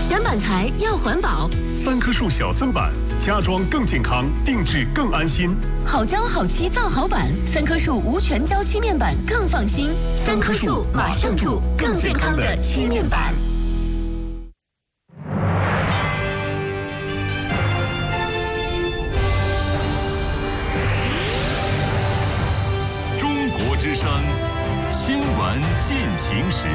选板材要环保。 3棵树小森板，家装更健康，定制更安心。 好胶好漆造好板，3棵树无全胶漆面板更放心。3棵树马上住更健康的漆面板。 中国之声新闻进行时。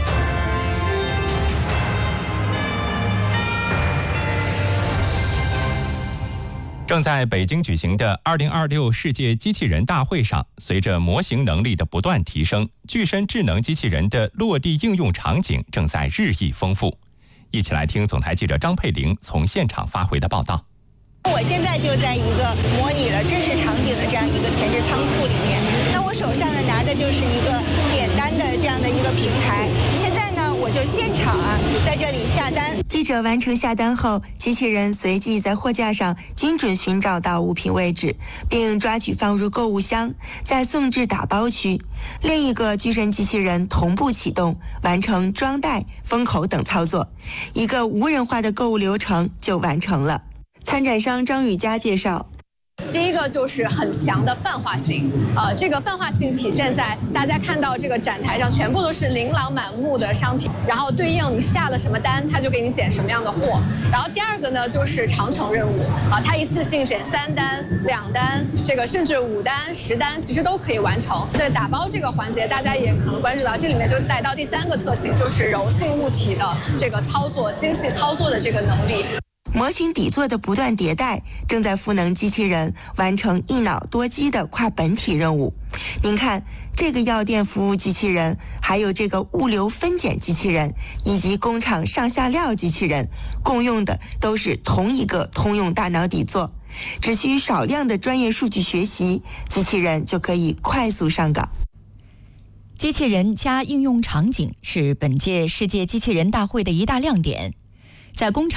正在北京举行的2026世界机器人大会上，随着模型能力的不断提升，具身智能机器人的落地应用场景正在日益丰富。一起来听总台记者张佩玲从现场发回的报道。 我现在就在一个模拟了真实场景的这样一个前置仓库里面，那我手上呢拿的就是一个点单的这样的一个平台。现在呢，我就现场在这里下单。 记者完成下单后，机器人随即在货架上精准寻找到物品位置，并抓取放入购物箱，再送至打包区。另一个具身机器人同步启动，完成装袋、封口等操作，一个无人化的购物流程就完成了。参展商张雨佳介绍。 第一个就是很强的泛化性，这个泛化性体现在大家看到这个展台上全部都是琳琅满目的商品，然后对应你下了什么单，它就给你捡什么样的货。然后第二个呢，就是长程任务它一次性捡3单、2单，这个甚至5单、10单，其实都可以完成。在打包这个环节，大家也可能关注到，这里面就带到第3个特性，就是柔性物体的这个操作、精细操作的这个能力。 模型底座的不断迭代，正在赋能机器人完成一脑多机的跨本体任务。您看，这个药店服务机器人，还有这个物流分拣机器人，以及工厂上下料机器人，共用的都是同一个通用大脑底座，只需少量的专业数据学习，机器人就可以快速上岗。 机器人加应用场景是本届世界机器人大会的一大亮点，在工厂